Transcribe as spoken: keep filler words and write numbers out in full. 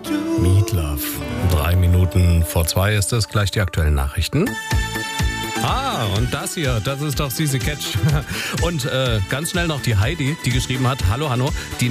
Meatloaf. Drei Minuten vor zwei ist es, gleich die aktuellen Nachrichten. Ah, und das hier, das ist doch Sisi Catch. Und äh, ganz schnell noch die Heidi, die geschrieben hat, hallo Hanno, die